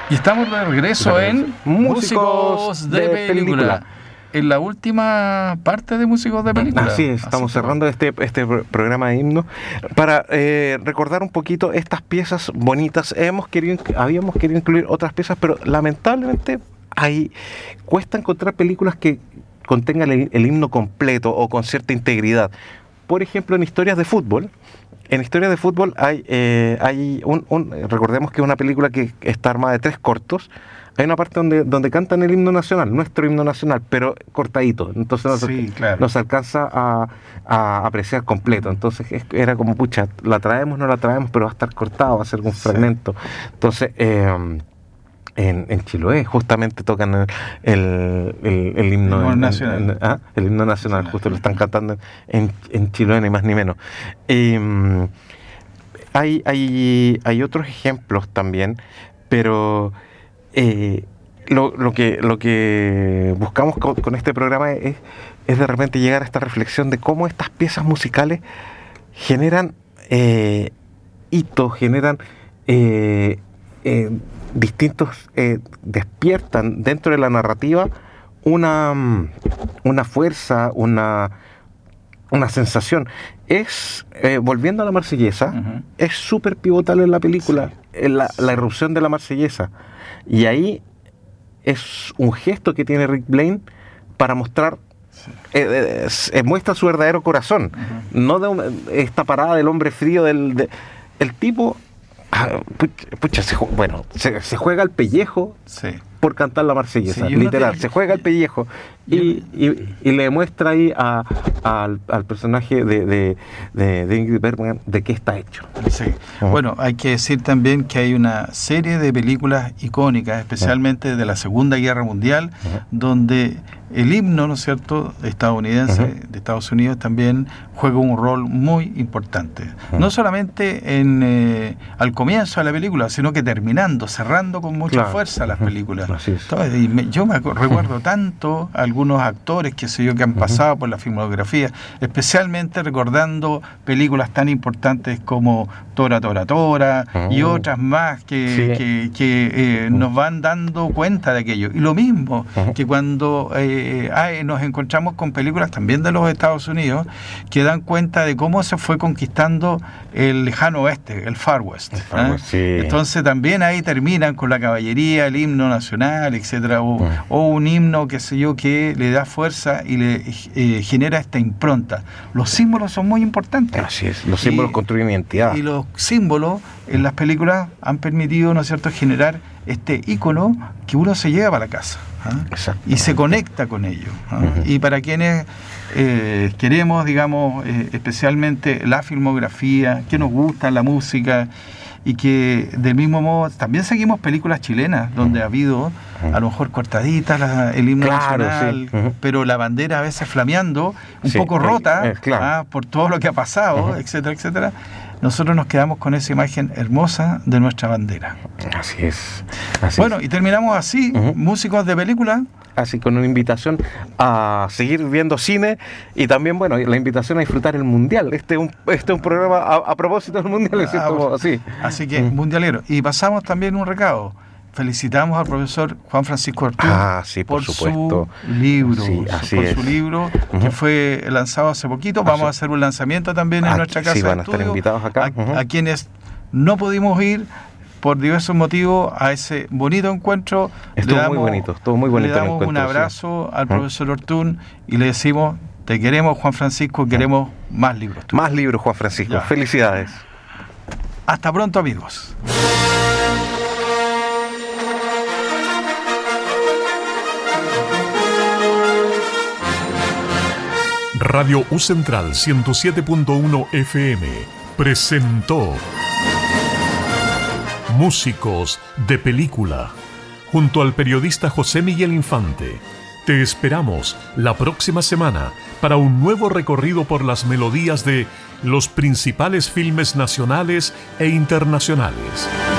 Y estamos de regreso en Músicos de Película. En la última parte de Músicos de Película. Así es, estamos cerrando este programa de himno para recordar un poquito estas piezas bonitas. Habíamos querido incluir otras piezas, pero lamentablemente cuesta encontrar películas que contengan el himno completo o con cierta integridad. Por ejemplo, en historias de fútbol. En historias de fútbol hay recordemos que es una película que está armada de 3 cortos. Hay una parte donde cantan el himno nacional, nuestro himno nacional, pero cortadito. Entonces no se alcanza a apreciar completo. Entonces era como, pucha, la traemos, no la traemos, pero va a estar cortado, va a ser un fragmento. Entonces, en Chiloé justamente tocan el himno nacional. El himno nacional, justo lo están cantando en Chiloé, ni más ni menos. Hay otros ejemplos también, pero lo que buscamos con este programa es de repente llegar a esta reflexión de cómo estas piezas musicales generan hitos, generan distintos, despiertan dentro de la narrativa una fuerza, una sensación. Volviendo a la Marsellesa, es súper pivotal en la película, la irrupción de la Marsellesa. Y ahí es un gesto que tiene Rick Blaine para mostrar, muestra su verdadero corazón, no esta parada del hombre frío, el tipo, se juega el pellejo por cantar la Marsellesa, literal, se juega el pellejo y le demuestra ahí al personaje de Ingrid Bergman de qué está hecho. Sí. Bueno, hay que decir también que hay una serie de películas icónicas, especialmente de la Segunda Guerra Mundial, donde el himno, ¿no es cierto?, estadounidense, de Estados Unidos, también juega un rol muy importante. No solamente al comienzo de la película, sino que cerrando con mucha fuerza las películas. Yo recuerdo tanto a algunos actores, que han pasado por la filmografía, especialmente recordando películas tan importantes como Tora, Tora, Tora, y otras más que nos van dando cuenta de aquello. Y lo mismo que cuando nos encontramos con películas también de los Estados Unidos que dan cuenta de cómo se fue conquistando el lejano oeste, el Far West. Entonces también ahí terminan con la caballería, el himno nacional, etcétera, o un himno, que le da fuerza y le genera esta impronta. Los símbolos son muy importantes. Así es, los símbolos construyen identidad. Y los símbolos en las películas han permitido, ¿no es cierto?, generar este ícono que uno se lleva para la casa y se conecta con ello. Y para quienes queremos, digamos, especialmente la filmografía, que nos gusta la música, y que del mismo modo también seguimos películas chilenas donde ha habido a lo mejor cortaditas el himno nacional, pero la bandera a veces flameando, un poco rota por todo lo que ha pasado, etcétera, etcétera. Nosotros nos quedamos con esa imagen hermosa de nuestra bandera. Así es. Y terminamos así, Músicos de Película. Así, con una invitación a seguir viendo cine y también, la invitación a disfrutar el Mundial. Este es un programa a propósito del Mundial, ¿cierto? Así que, mundialero. Y pasamos también un recado. Felicitamos al profesor Juan Francisco Ortún por supuesto. Su libro, su libro que fue lanzado hace poquito. Vamos a hacer un lanzamiento también en nuestra casa van de a estudio. Estar invitados acá. A quienes no pudimos ir por diversos motivos a ese bonito encuentro. Estuvo muy bonito. Le damos un abrazo al profesor Ortún y le decimos: te queremos, Juan Francisco, queremos más libros. Más libros, Juan Francisco. Felicidades. Hasta pronto, amigos. Radio U Central 107.1 FM presentó Músicos de Película, junto al periodista José Miguel Infante. Te esperamos la próxima semana para un nuevo recorrido por las melodías de los principales filmes nacionales e internacionales.